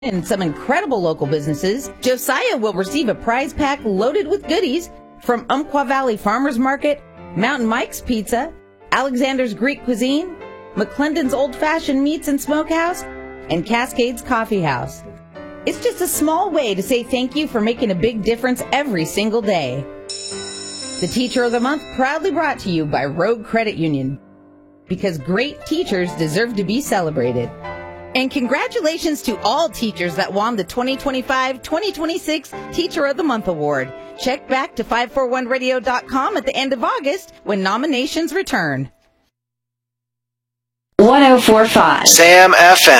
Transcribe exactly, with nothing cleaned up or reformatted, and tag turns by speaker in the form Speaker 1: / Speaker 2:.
Speaker 1: and some incredible local businesses, Josiah will receive a prize pack loaded with goodies from Umpqua Valley Farmers Market, Mountain Mike's Pizza, Alexander's Greek Cuisine, McClendon's Old Fashioned Meats and Smokehouse, and Cascades Coffee House. It's just a small way to say thank you for making a big difference every single day. The Teacher of the Month proudly brought to you by Rogue Credit Union, because great teachers deserve to be celebrated. And congratulations to all teachers that won the twenty twenty-five twenty twenty-six Teacher of the Month Award. Check back to five forty-one radio dot com at the end of August when nominations return.
Speaker 2: one oh four point five
Speaker 3: Sam F M.